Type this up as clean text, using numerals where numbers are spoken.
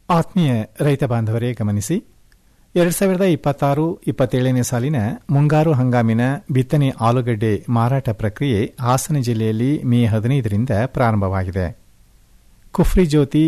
ಆತ್ಮೀಯ ರೈತ ಬಾಂಧವರೇ ಗಮನಿಸಿ, 2026-27ನೇ ಸಾಲಿನ ಮುಂಗಾರು ಹಂಗಾಮಿನ ಬಿತ್ತನೆ ಆಲೂಗಡ್ಡೆ ಮಾರಾಟ ಪ್ರಕ್ರಿಯೆ ಹಾಸನ ಜಿಲ್ಲೆಯಲ್ಲಿ ಮೇ 15ರಿಂದ ಪ್ರಾರಂಭವಾಗಿದೆ. ಕುಫ್ರಿ ಜ್ಯೋತಿ